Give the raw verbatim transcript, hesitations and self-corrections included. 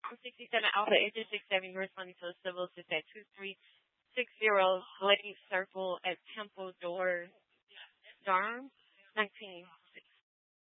I'm sixty-seven Alpha, agent six seven. You're responding to a civil assist at two three six zero Glade Circle at Temple Door, Durham, nineteen.